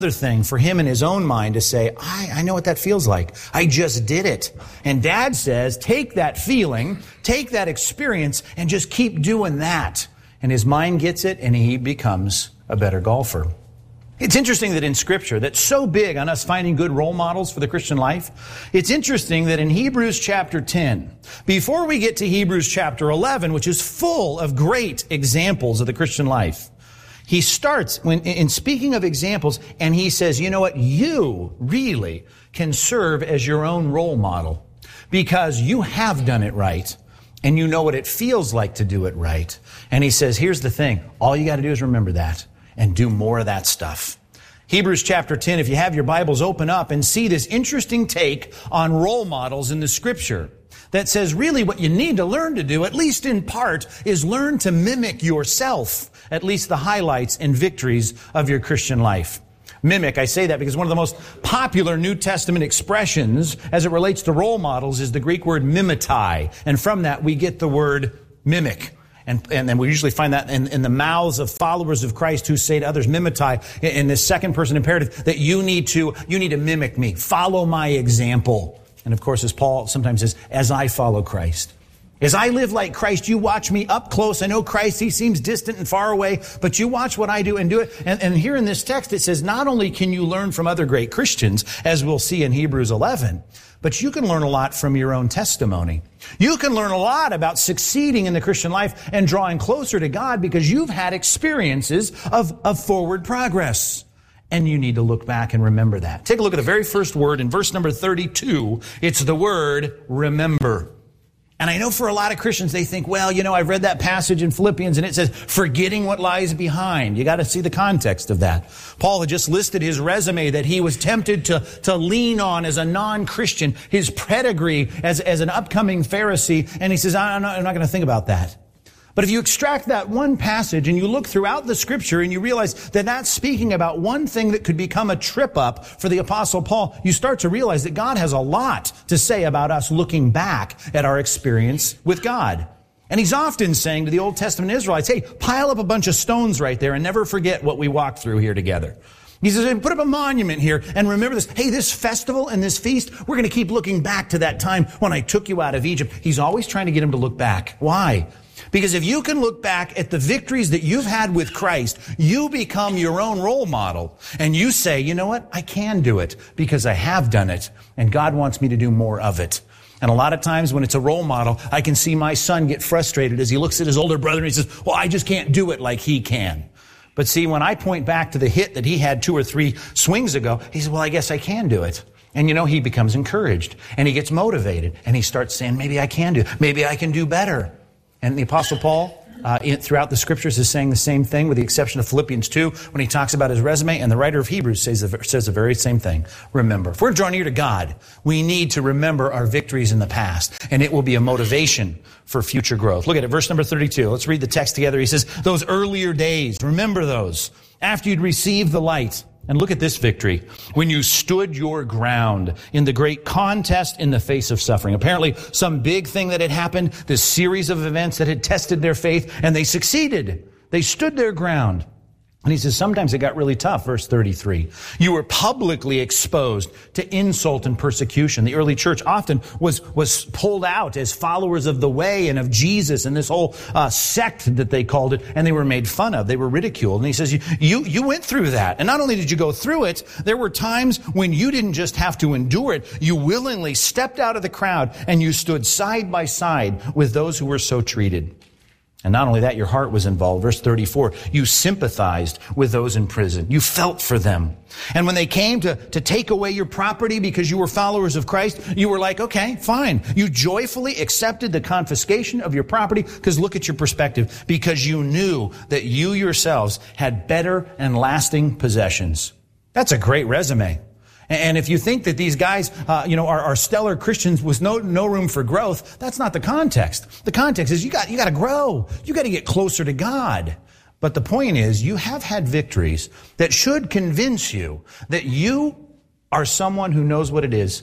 thing for him in his own mind to say, I know what that feels like. I just did it. And Dad says, take that feeling, take that experience, and just keep doing that. And his mind gets it, and he becomes a better golfer. It's interesting that in Scripture, that's so big on us finding good role models for the Christian life, it's interesting that in Hebrews chapter 10, before we get to Hebrews chapter 11, which is full of great examples of the Christian life, he starts in speaking of examples, and he says, you know what? You really can serve as your own role model because you have done it right, and you know what it feels like to do it right. And he says, here's the thing. All you got to do is remember that and do more of that stuff. Hebrews chapter 10, if you have your Bibles, open up and see this interesting take on role models in the Scripture that says really what you need to learn to do, at least in part, is learn to mimic yourself, at least the highlights and victories of your Christian life. Mimic, I say that because one of the most popular New Testament expressions as it relates to role models is the Greek word mimetai. And from that we get the word mimic. And then we usually find that in the mouths of followers of Christ who say to others, mimetai, in this second person imperative, that you need to mimic me. Follow my example. And of course, as Paul sometimes says, as I follow Christ. As I live like Christ, you watch me up close. I know Christ, he seems distant and far away, but you watch what I do and do it. And here in this text, it says not only can you learn from other great Christians, as we'll see in Hebrews 11, but you can learn a lot from your own testimony. You can learn a lot about succeeding in the Christian life and drawing closer to God because you've had experiences of forward progress. And you need to look back and remember that. Take a look at the very first word in verse number 32. It's the word remember. And I know for a lot of Christians, they think, well, you know, I've read that passage in Philippians and it says, forgetting what lies behind. You got to see the context of that. Paul had just listed his resume that he was tempted to lean on as a non-Christian, his pedigree as an upcoming Pharisee. And he says, I'm not going to think about that. But if you extract that one passage and you look throughout the Scripture and you realize that that's speaking about one thing that could become a trip up for the Apostle Paul, you start to realize that God has a lot to say about us looking back at our experience with God. And he's often saying to the Old Testament Israelites, hey, pile up a bunch of stones right there and never forget what we walked through here together. He says, put up a monument here and remember this. Hey, this festival and this feast, we're going to keep looking back to that time when I took you out of Egypt. He's always trying to get him to look back. Why? Because if you can look back at the victories that you've had with Christ, you become your own role model. And you say, you know what? I can do it because I have done it. And God wants me to do more of it. And a lot of times when it's a role model, I can see my son get frustrated as he looks at his older brother and he says, well, I just can't do it like he can. But see, when I point back to the hit that he had 2 or 3 swings ago, he says, well, I guess I can do it. And you know, he becomes encouraged and he gets motivated and he starts saying, maybe I can do, maybe I can do better. And the Apostle Paul, throughout the Scriptures, is saying the same thing, with the exception of Philippians 2, when he talks about his resume, and the writer of Hebrews says the very same thing. Remember. If we're drawing near to God, we need to remember our victories in the past, and it will be a motivation for future growth. Look at it, verse number 32. Let's read the text together. He says, those earlier days, remember those, after you'd received the light. And look at this victory. When you stood your ground in the great contest in the face of suffering. Apparently, some big thing that had happened, this series of events that had tested their faith, and they succeeded. They stood their ground. And he says, sometimes it got really tough, verse 33. You were publicly exposed to insult and persecution. The early church often was pulled out as followers of the way and of Jesus and this whole sect that they called it, and they were made fun of. They were ridiculed. And he says, you went through that. And not only did you go through it, there were times when you didn't just have to endure it. You willingly stepped out of the crowd and you stood side by side with those who were so treated. And not only that, your heart was involved. Verse 34, you sympathized with those in prison. You felt for them. And when they came to take away your property because you were followers of Christ, you were like, okay, fine. You joyfully accepted the confiscation of your property because look at your perspective, because you knew that you yourselves had better and lasting possessions. That's a great resume. And if you think that these guys, are stellar Christians with no room for growth, that's not the context. The context is you got to grow. You got to get closer to God. But the point is, you have had victories that should convince you that you are someone who knows what it is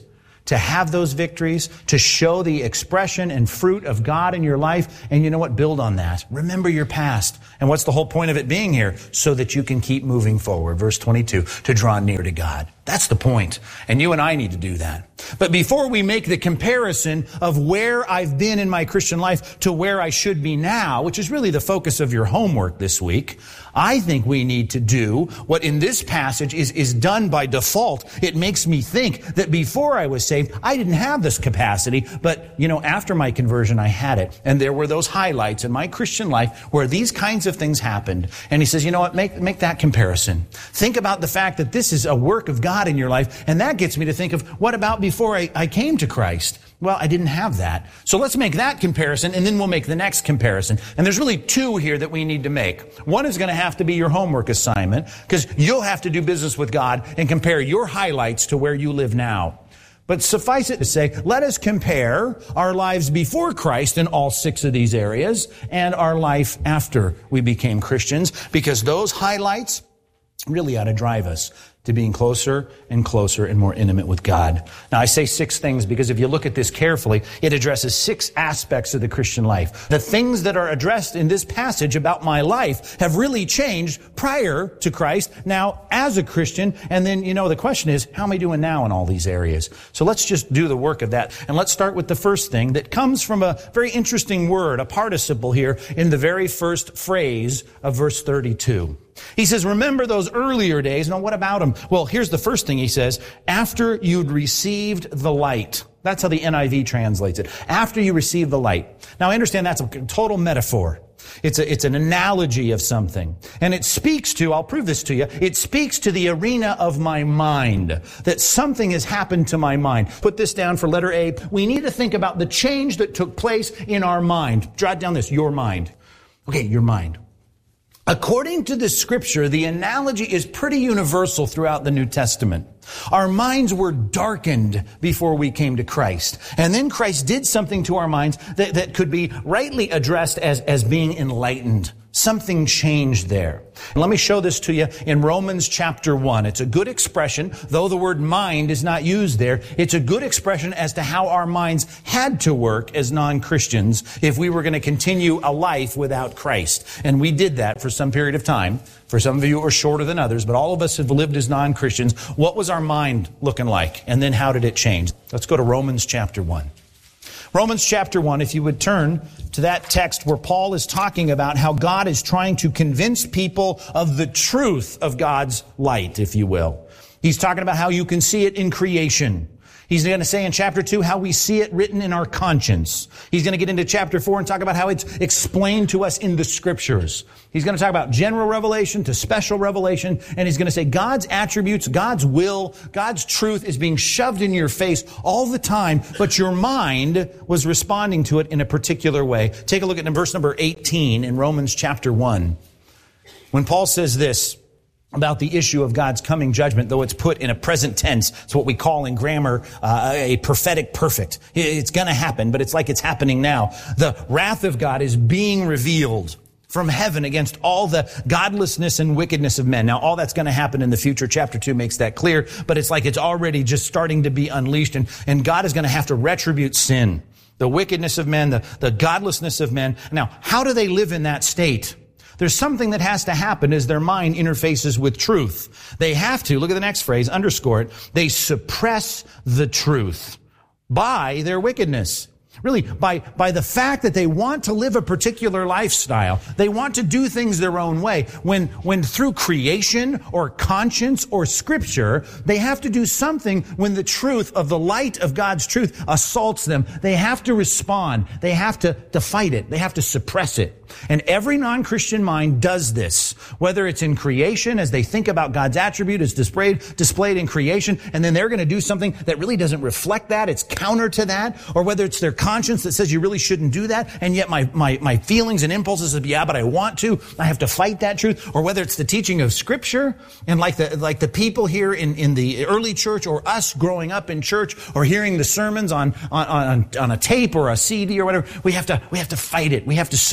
to have those victories, to show the expression and fruit of God in your life. And you know what? Build on that. Remember your past. And what's the whole point of it being here? So that you can keep moving forward. Verse 22, to draw near to God. That's the point. And you and I need to do that. But before we make the comparison of where I've been in my Christian life to where I should be now, which is really the focus of your homework this week, I think we need to do what in this passage is done by default. It makes me think that before I was saved, I didn't have this capacity, but, after my conversion, I had it. And there were those highlights in my Christian life where these kinds of things happened. And he says, you know what, make that comparison. Think about the fact that this is a work of God in your life, and that gets me to think of, what about before I came to Christ? Well, I didn't have that. So let's make that comparison, and then we'll make the next comparison. And there's really two here that we need to make. One is going to have to be your homework assignment, because you'll have to do business with God and compare your highlights to where you live now. But suffice it to say, let us compare our lives before Christ in all 6 of these areas and our life after we became Christians, because those highlights really ought to drive us to being closer and closer and more intimate with God. Now, I say 6 things because if you look at this carefully, it addresses 6 aspects of the Christian life. The things that are addressed in this passage about my life have really changed prior to Christ, now as a Christian, and then, the question is, how am I doing now in all these areas? So let's just do the work of that, and let's start with the first thing that comes from a very interesting word, a participle here, in the very first phrase of verse 32. He says, remember those earlier days. Now, what about them? Well, here's the first thing he says. After you'd received the light. That's how the NIV translates it. After you received the light. Now, I understand that's a total metaphor. It's an analogy of something. And it speaks to, I'll prove this to you, it speaks to the arena of my mind. That something has happened to my mind. Put this down for letter A. We need to think about the change that took place in our mind. Jot down this, your mind. Okay, your mind. According to the scripture, the analogy is pretty universal throughout the New Testament. Our minds were darkened before we came to Christ. And then Christ did something to our minds that could be rightly addressed as being enlightened. Something changed there. And let me show this to you in Romans chapter 1. It's a good expression, though the word mind is not used there. It's a good expression as to how our minds had to work as non-Christians if we were going to continue a life without Christ. And we did that for some period of time. For some of you it was shorter than others, but all of us have lived as non-Christians. What was our mind looking like? And then how did it change? Let's go to Romans chapter 1. Romans chapter 1, if you would turn to that text where Paul is talking about how God is trying to convince people of the truth of God's light, if you will. He's talking about how you can see it in creation. He's going to say in chapter 2 how we see it written in our conscience. He's going to get into chapter 4 and talk about how it's explained to us in the scriptures. He's going to talk about general revelation to special revelation. And he's going to say God's attributes, God's will, God's truth is being shoved in your face all the time, but your mind was responding to it in a particular way. Take a look at verse number 18 in Romans chapter 1. When Paul says this about the issue of God's coming judgment, though it's put in a present tense. It's what we call in grammar a prophetic perfect. It's going to happen, but it's like it's happening now. The wrath of God is being revealed from heaven against all the godlessness and wickedness of men. Now, all that's going to happen in the future. Chapter 2 makes that clear, but it's like it's already just starting to be unleashed, and God is going to have to retribute sin. The wickedness of men, the godlessness of men. Now, how do they live in that state? There's something that has to happen as their mind interfaces with truth. They have to, look at the next phrase, underscore it, they suppress the truth by their wickedness. Really, by the fact that they want to live a particular lifestyle, they want to do things their own way. When through creation or conscience or scripture, they have to do something when the truth of the light of God's truth assaults them. They have to respond. They have to fight it. They have to suppress it. And every non-Christian mind does this, whether it's in creation as they think about God's attribute as displayed in creation, and then they're going to do something that really doesn't reflect that, it's counter to that, or whether it's their conscience that says you really shouldn't do that, and yet my feelings and impulses of, yeah, but I want to, I have to fight that truth, or whether it's the teaching of Scripture, and like the people here in the early church, or us growing up in church, or hearing the sermons on a tape or a CD or whatever, we have to fight it. We have to suppress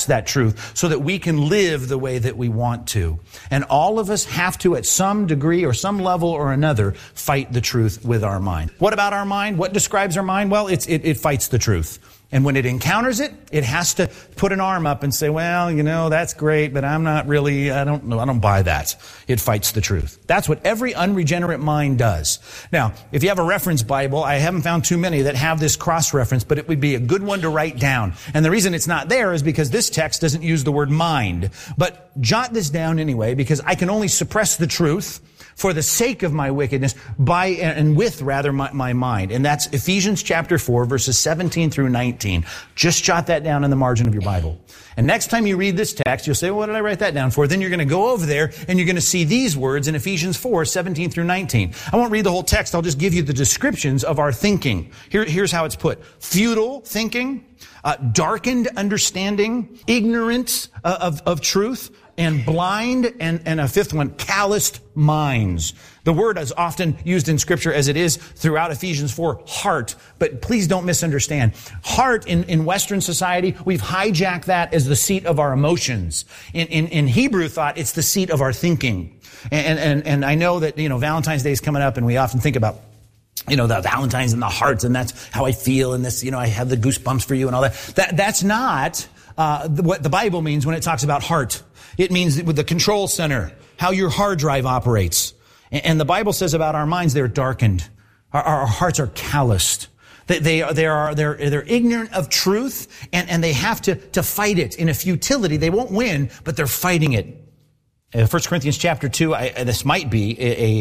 that truth so that we can live the way that we want to. And all of us have to, at some degree or some level or another, fight the truth with our mind. What about our mind? What describes our mind? Well, it fights the truth. And when it encounters it, it has to put an arm up and say, well, that's great, but I'm not really, I don't buy that. It fights the truth. That's what every unregenerate mind does. Now, if you have a reference Bible, I haven't found too many that have this cross-reference, but it would be a good one to write down. And the reason it's not there is because this text doesn't use the word mind. But jot this down anyway, because I can only suppress the truth for the sake of my wickedness with my mind. And that's Ephesians chapter 4, verses 17 through 19. Just jot that down in the margin of your Bible. And next time you read this text, you'll say, well, what did I write that down for? Then you're going to go over there and you're going to see these words in Ephesians 4, 17 through 19. I won't read the whole text. I'll just give you the descriptions of our thinking. Here's how it's put. Futile thinking, darkened understanding, ignorance of truth, and blind, and a fifth one, calloused minds. The word is often used in Scripture as it is throughout Ephesians 4, heart. But please don't misunderstand. Heart in Western society, we've hijacked that as the seat of our emotions. In Hebrew thought, it's the seat of our thinking. And I know that, Valentine's Day is coming up and we often think about the Valentine's and the hearts, and that's how I feel, and this, I have the goosebumps for you and all that. That's not what the Bible means when it talks about heart. It means with the control center, how your hard drive operates. And the Bible says about our minds, they're darkened. Our hearts are calloused. They're ignorant of truth, and they have to fight it in a futility. They won't win, but they're fighting it. 1 Corinthians chapter 2, this might be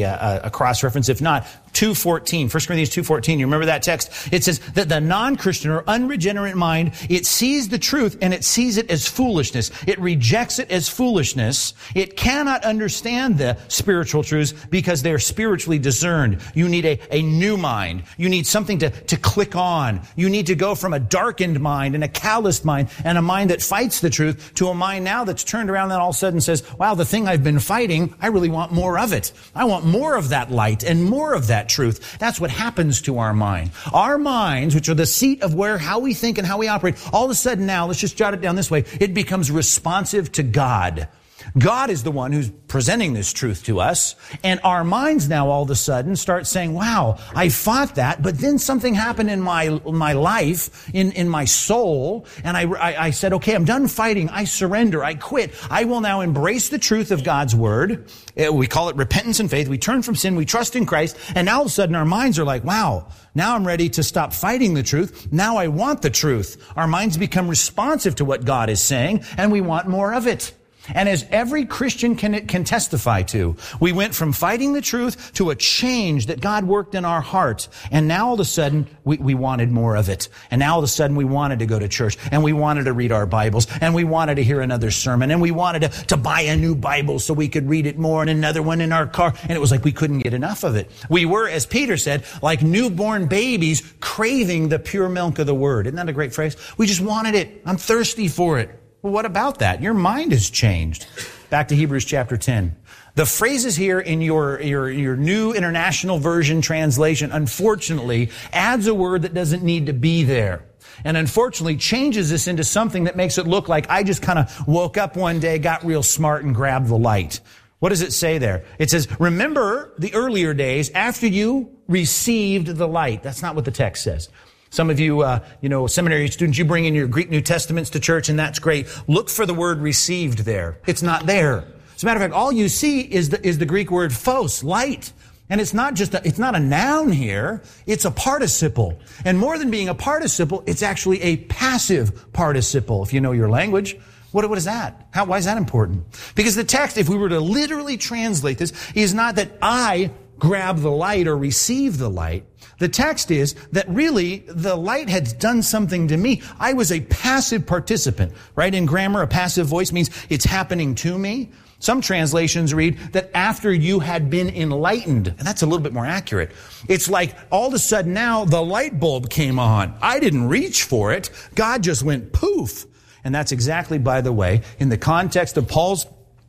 a cross-reference. If not, 2:14. 1 Corinthians 2:14. You remember that text? It says that the non-Christian or unregenerate mind, it sees the truth and it sees it as foolishness. It rejects it as foolishness. It cannot understand the spiritual truths because they're spiritually discerned. You need a new mind. You need something to click on. You need to go from a darkened mind and a calloused mind and a mind that fights the truth to a mind now that's turned around and all of a sudden says, wow, the thing I've been fighting, I really want more of it. I want more of that light and more of that truth. That's what happens to our mind. Our minds, which are the seat of how we think and how we operate, all of a sudden now, let's just jot it down this way, it becomes responsive to God. God is the one who's presenting this truth to us, and our minds now all of a sudden start saying, wow, I fought that, but then something happened in my life, in my soul, and I said, okay, I'm done fighting, I surrender, I quit. I will now embrace the truth of God's Word. We call it repentance and faith. We turn from sin, we trust in Christ, and now all of a sudden our minds are like, wow, now I'm ready to stop fighting the truth. Now I want the truth. Our minds become responsive to what God is saying, and we want more of it. And as every Christian can testify to, we went from fighting the truth to a change that God worked in our heart. And now all of a sudden, we wanted more of it. And now all of a sudden, we wanted to go to church. And we wanted to read our Bibles. And we wanted to hear another sermon. And we wanted to buy a new Bible so we could read it more, and another one in our car. And it was like we couldn't get enough of it. We were, as Peter said, like newborn babies craving the pure milk of the Word. Isn't that a great phrase? We just wanted it. I'm thirsty for it. Well, what about that? Your mind has changed. Back to Hebrews chapter 10. The phrases here in your New International Version translation, unfortunately, adds a word that doesn't need to be there. And unfortunately changes this into something that makes it look like I just kind of woke up one day, got real smart, and grabbed the light. What does it say there? It says, remember the earlier days after you received the light. That's not what the text says. Some of you, seminary students, you bring in your Greek New Testaments to church, and that's great. Look for the word received there. It's not there. As a matter of fact, all you see is the Greek word phos, light. And it's not a noun here. It's a participle. And more than being a participle, it's actually a passive participle, if you know your language. What is that? Why is that important? Because the text, if we were to literally translate this, is not that I grab the light or receive the light. The text is that really the light had done something to me. I was a passive participant, right? In grammar, a passive voice means it's happening to me. Some translations read that after you had been enlightened, and that's a little bit more accurate. It's like all of a sudden now the light bulb came on. I didn't reach for it. God just went poof. And that's exactly, by the way, in the context of Paul's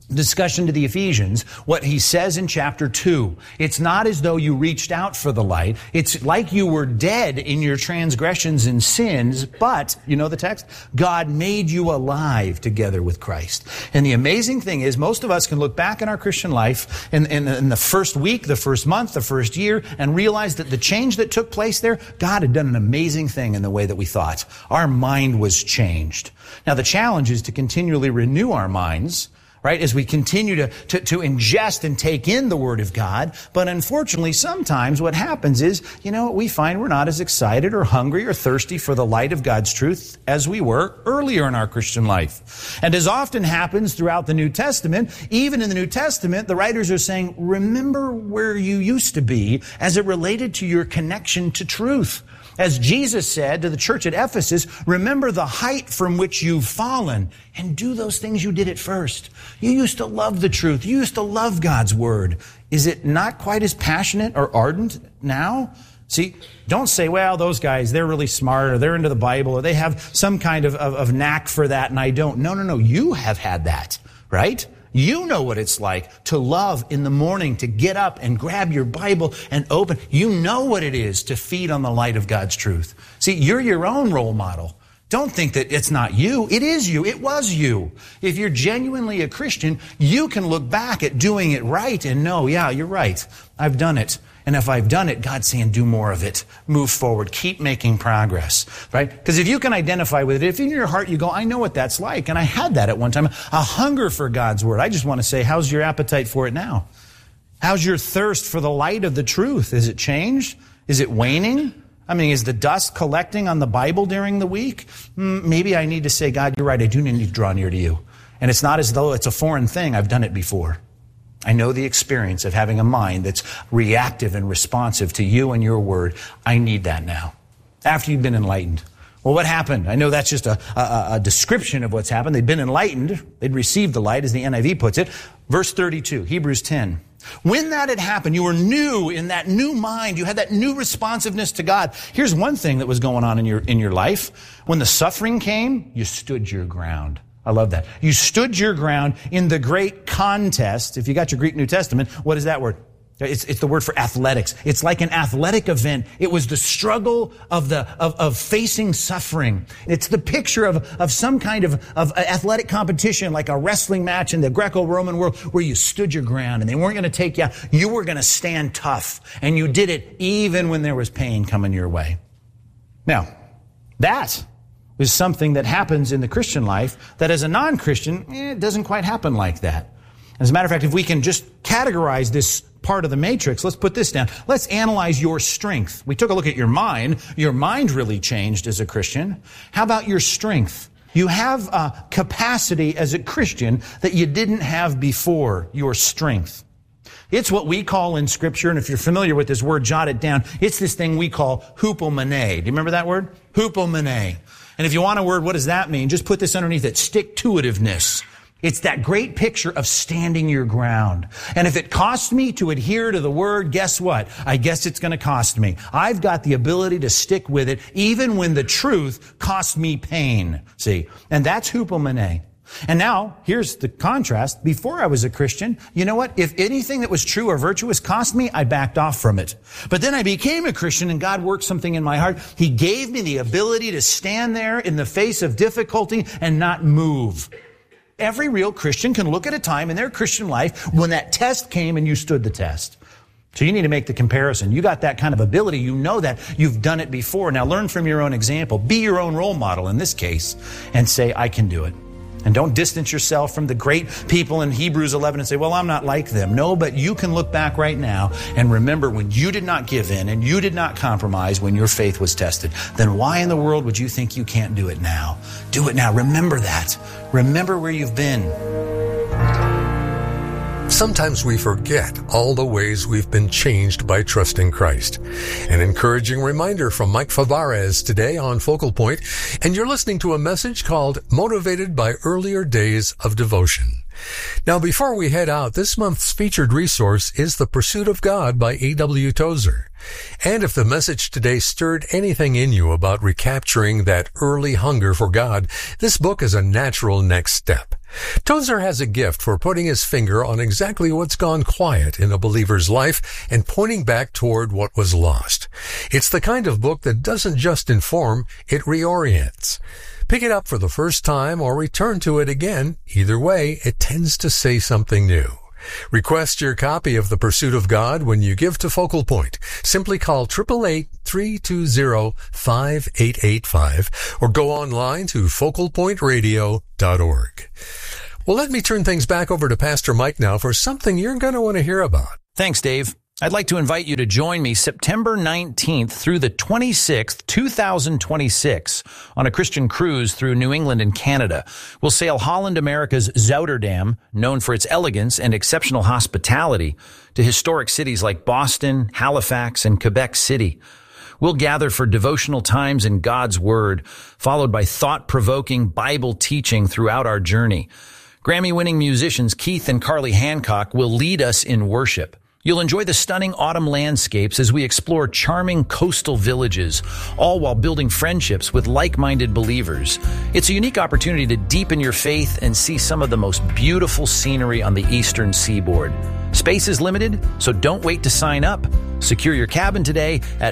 discussion to the Ephesians what he says in chapter 2. It's not as though you reached out for the light. It's like you were dead in your transgressions and sins, but, you know the text? God made you alive together with Christ. And the amazing thing is, most of us can look back in our Christian life in the first week, the first month, the first year, and realize that the change that took place there, God had done an amazing thing in the way that we thought. Our mind was changed. Now the challenge is to continually renew our minds, right, as we continue to ingest and take in the Word of God. But unfortunately, sometimes what happens is, we find we're not as excited or hungry or thirsty for the light of God's truth as we were earlier in our Christian life. And as often happens throughout the New Testament, even in the New Testament, the writers are saying, remember where you used to be as it related to your connection to truth. As Jesus said to the church at Ephesus, remember the height from which you've fallen and do those things you did at first. You used to love the truth. You used to love God's Word. Is it not quite as passionate or ardent now? See, don't say, well, those guys, they're really smart, or they're into the Bible, or they have some kind of knack for that and I don't. No. You have had that, right? You know what it's like to love in the morning, to get up and grab your Bible and open. You know what it is to feed on the light of God's truth. See, you're your own role model. Don't think that it's not you. It is you. It was you. If you're genuinely a Christian, you can look back at doing it right and know, yeah, you're right. I've done it. And if I've done it, God's saying, do more of it. Move forward. Keep making progress, right? Because if you can identify with it, if in your heart you go, I know what that's like, and I had that at one time, a hunger for God's Word. I just want to say, how's your appetite for it now? How's your thirst for the light of the truth? Is it changed? Is it waning? I mean, is the dust collecting on the Bible during the week? Maybe I need to say, God, you're right. I do need to draw near to you. And it's not as though it's a foreign thing. I've done it before. I know the experience of having a mind that's reactive and responsive to you and your Word. I need that now. After you've been enlightened. Well, what happened? I know that's just a description of what's happened. They'd been enlightened. They'd received the light, as the NIV puts it. Verse 32, Hebrews 10. When that had happened, you were new in that new mind. You had that new responsiveness to God. Here's one thing that was going on in your life. When the suffering came, you stood your ground. I love that. You stood your ground in the great contest. If you got your Greek New Testament, what is that word? It's the word for athletics. It's like an athletic event. It was the struggle of facing suffering. It's the picture of some kind of athletic competition, like a wrestling match in the Greco-Roman world, where you stood your ground and they weren't going to take you out. You were going to stand tough, and you did it even when there was pain coming your way. Now, that is something that happens in the Christian life that as a non-Christian, it doesn't quite happen like that. As a matter of fact, if we can just categorize this part of the matrix, let's put this down. Let's analyze your strength. We took a look at your mind. Your mind really changed as a Christian. How about your strength? You have a capacity as a Christian that you didn't have before, your strength. It's what we call in Scripture, and if you're familiar with this word, jot it down. It's this thing we call hupomene. Do you remember that word? Hupomene. And if you want a word, what does that mean? Just put this underneath it. Stick-to-itiveness. It's that great picture of standing your ground. And if it costs me to adhere to the Word, guess what? I guess it's going to cost me. I've got the ability to stick with it even when the truth costs me pain. See? And that's hupomene. And now, here's the contrast. Before I was a Christian, you know what? If anything that was true or virtuous cost me, I backed off from it. But then I became a Christian and God worked something in my heart. He gave me the ability to stand there in the face of difficulty and not move. Every real Christian can look at a time in their Christian life when that test came and you stood the test. So you need to make the comparison. You got that kind of ability. You know that. You've done it before. Now learn from your own example. Be your own role model in this case and say, I can do it. And don't distance yourself from the great people in Hebrews 11 and say, well, I'm not like them. No, but you can look back right now and remember when you did not give in and you did not compromise when your faith was tested. Then why in the world would you think you can't do it now? Do it now. Remember that. Remember where you've been. Sometimes we forget all the ways we've been changed by trusting Christ. An encouraging reminder from Mike Favarez today on Focal Point, and you're listening to a message called Motivated by Earlier Days of Devotion. Now, before we head out, this month's featured resource is The Pursuit of God by A.W. Tozer. And if the message today stirred anything in you about recapturing that early hunger for God, this book is a natural next step. Tozer has a gift for putting his finger on exactly what's gone quiet in a believer's life and pointing back toward what was lost. It's the kind of book that doesn't just inform, it reorients. Pick it up for the first time or return to it again. Either way, it tends to say something new. Request your copy of The Pursuit of God when you give to Focal Point. Simply call 888-320-5885 or go online to focalpointradio.org. Well, let me turn things back over to Pastor Mike now for something you're going to want to hear about. Thanks, Dave. I'd like to invite you to join me September 19th through the 26th, 2026, on a Christian cruise through New England and Canada. We'll sail Holland America's Zouterdam, known for its elegance and exceptional hospitality, to historic cities like Boston, Halifax, and Quebec City. We'll gather for devotional times in God's Word, followed by thought-provoking Bible teaching throughout our journey. Grammy-winning musicians Keith and Carly Hancock will lead us in worship. You'll enjoy the stunning autumn landscapes as we explore charming coastal villages, all while building friendships with like-minded believers. It's a unique opportunity to deepen your faith and see some of the most beautiful scenery on the eastern seaboard. Space is limited, so don't wait to sign up. Secure your cabin today at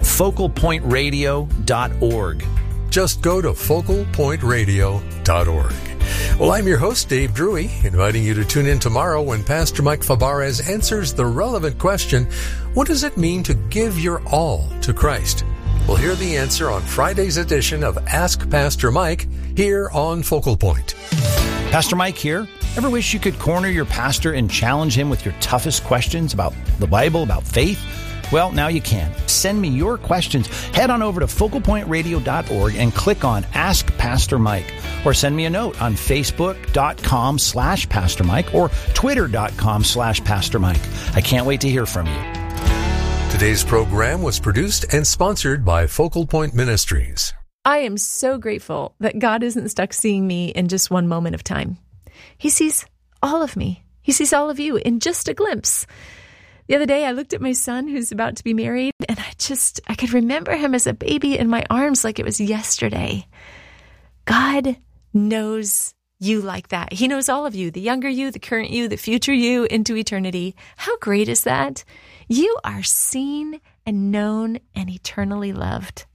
focalpointradio.org. Just go to focalpointradio.org. Well, I'm your host, Dave Drury, inviting you to tune in tomorrow when Pastor Mike Fabarez answers the relevant question, what does it mean to give your all to Christ? We'll hear the answer on Friday's edition of Ask Pastor Mike here on Focal Point. Pastor Mike here. Ever wish you could corner your pastor and challenge him with your toughest questions about the Bible, about faith? Well, now you can. Send me your questions. Head on over to focalpointradio.org and click on Ask Pastor Mike. Or send me a note on Facebook.com/Pastor Mike or Twitter.com/Pastor Mike. I can't wait to hear from you. Today's program was produced and sponsored by Focal Point Ministries. I am so grateful that God isn't stuck seeing me in just one moment of time. He sees all of me. He sees all of you in just a glimpse. The other day, I looked at my son who's about to be married, and I could remember him as a baby in my arms like it was yesterday. God knows you like that. He knows all of you, the younger you, the current you, the future you, into eternity. How great is that? You are seen and known and eternally loved.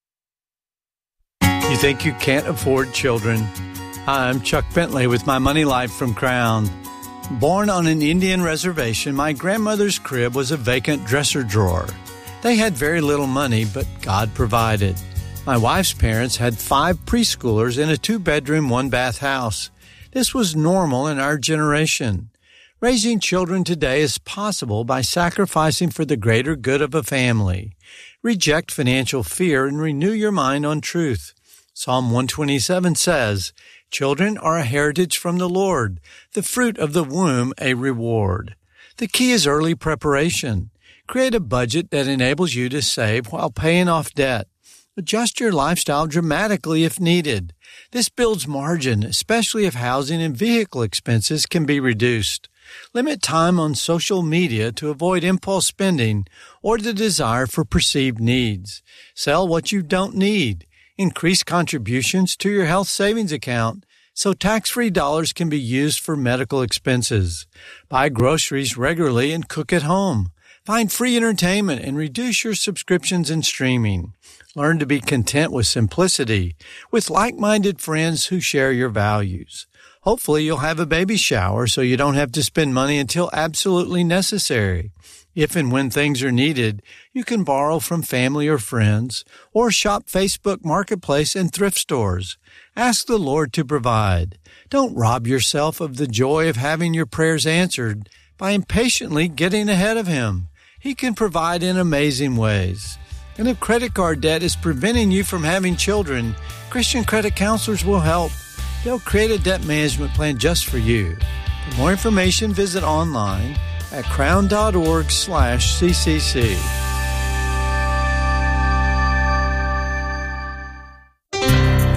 You think you can't afford children? I'm Chuck Bentley with My Money Life from Crown. Born on an Indian reservation, my grandmother's crib was a vacant dresser drawer. They had very little money, but God provided. My wife's parents had 5 preschoolers in a 2-bedroom, 1-bath house. This was normal in our generation. Raising children today is possible by sacrificing for the greater good of a family. Reject financial fear and renew your mind on truth. Psalm 127 says, "Children are a heritage from the Lord, the fruit of the womb a reward." The key is early preparation. Create a budget that enables you to save while paying off debt. Adjust your lifestyle dramatically if needed. This builds margin, especially if housing and vehicle expenses can be reduced. Limit time on social media to avoid impulse spending or the desire for perceived needs. Sell what you don't need. Increase contributions to your health savings account so tax-free dollars can be used for medical expenses. Buy groceries regularly and cook at home. Find free entertainment and reduce your subscriptions and streaming. Learn to be content with simplicity, with like-minded friends who share your values. Hopefully you'll have a baby shower so you don't have to spend money until absolutely necessary. If and when things are needed, you can borrow from family or friends, or shop Facebook Marketplace and thrift stores. Ask the Lord to provide. Don't rob yourself of the joy of having your prayers answered by impatiently getting ahead of Him. He can provide in amazing ways. And if credit card debt is preventing you from having children, Christian credit counselors will help. They'll create a debt management plan just for you. For more information, visit online at crown.org/CCC.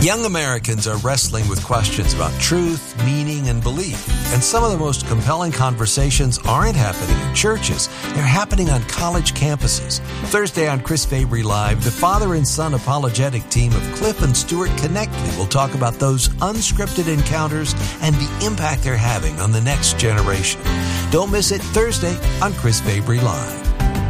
Young Americans are wrestling with questions about truth, meaning, and belief. And some of the most compelling conversations aren't happening in churches. They're happening on college campuses. Thursday on Chris Fabry Live, the father and son apologetic team of Cliff and Stuart Connectly will talk about those unscripted encounters and the impact they're having on the next generation. Don't miss it Thursday on Chris Fabry Live.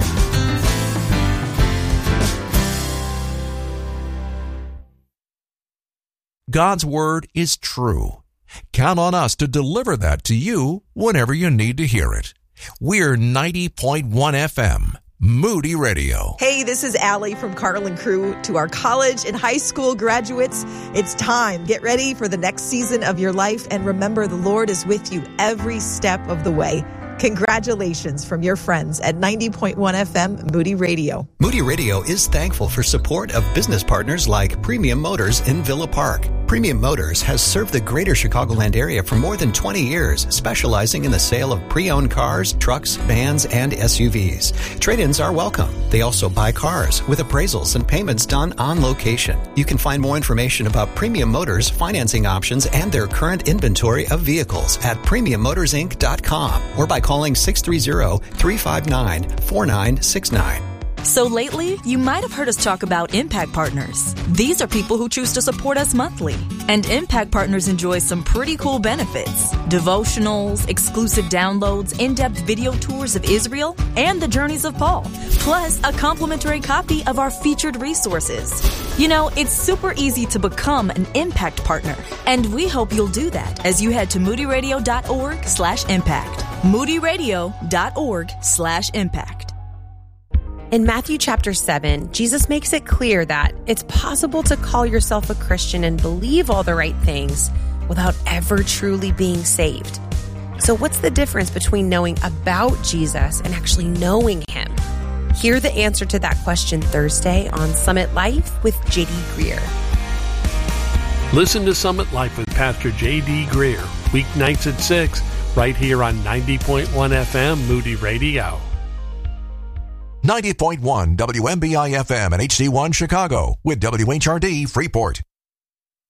God's Word is true. Count on us to deliver that to you whenever you need to hear it. We're 90.1 FM, Moody Radio. Hey, this is Allie from Carl and Crew. To our college and high school graduates, it's time. Get ready for the next season of your life, and remember, the Lord is with you every step of the way. Congratulations from your friends at 90.1 FM Moody Radio. Moody Radio is thankful for support of business partners like Premium Motors in Villa Park. Premium Motors has served the greater Chicagoland area for more than 20 years, specializing in the sale of pre-owned cars, trucks, vans, and SUVs. Trade-ins are welcome. They also buy cars with appraisals and payments done on location. You can find more information about Premium Motors financing options and their current inventory of vehicles at premiummotorsinc.com or by calling 630-359-4969. So lately, you might have heard us talk about Impact Partners. These are people who choose to support us monthly. And Impact Partners enjoy some pretty cool benefits. Devotionals, exclusive downloads, in-depth video tours of Israel, and the journeys of Paul. Plus, a complimentary copy of our featured resources. You know, it's super easy to become an Impact Partner. And we hope you'll do that as you head to moodyradio.org/impact. moodyradio.org/impact. In Matthew chapter 7, Jesus makes it clear that it's possible to call yourself a Christian and believe all the right things without ever truly being saved. So what's the difference between knowing about Jesus and actually knowing him? Hear the answer to that question Thursday on Summit Life with J.D. Greer. Listen to Summit Life with Pastor J.D. Greer, weeknights at 6, right here on 90.1 FM Moody Radio. 90.1 WMBI FM and HD1 Chicago with WHRD Freeport.